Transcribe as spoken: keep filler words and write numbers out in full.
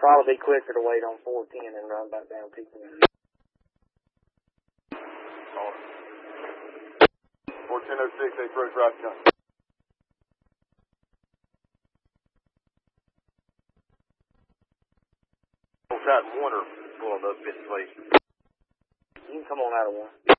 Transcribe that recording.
Probably be quicker to wait on four ten and run back down P P M. four ten oh six, approach right gun. Shot one or pulling up in place. You can come on out of one.